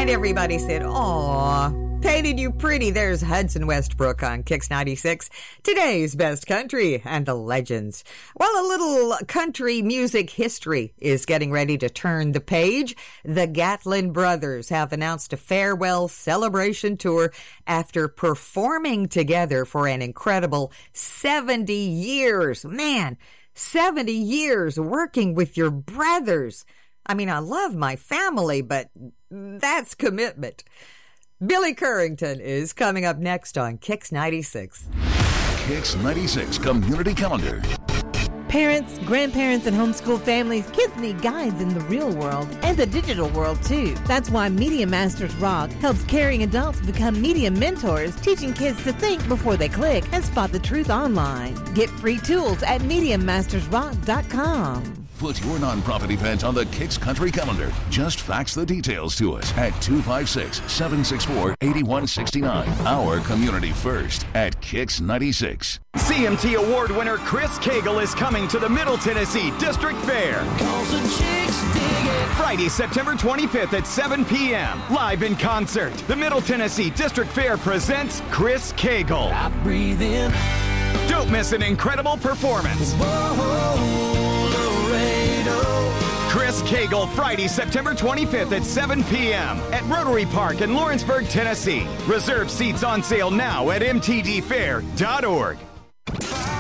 And everybody said, "Aw, painted you pretty." There's Hudson Westbrook on Kix 96. Today's best country and the legends. Well, a little country music history is getting ready to turn the page. The Gatlin Brothers have announced a farewell celebration tour after performing together for an incredible 70 years. Man, 70 years working with your brothers. I mean, I love my family, but that's commitment. Billy Currington is coming up next on Kix 96. Kix 96 Community Calendar. Parents, grandparents, and homeschool families, kids need guides in the real world and the digital world, too. That's why Media Masters Rock helps caring adults become media mentors, teaching kids to think before they click and spot the truth online. Get free tools at MediaMastersRock.com. Put your nonprofit event on the Kix Country Calendar. Just fax the details to us at 256-764-8169. Our community first at Kix 96. CMT Award winner Chris Cagle is coming to the Middle Tennessee District Fair. Friday, September 25th at 7 p.m. Live in concert. The Middle Tennessee District Fair presents Chris Cagle. I breathe in. Don't miss an incredible performance. Chris Cagle, Friday, September 25th at 7 p.m. at Rotary Park in Lawrenceburg, Tennessee. Reserve seats on sale now at mtdfair.org.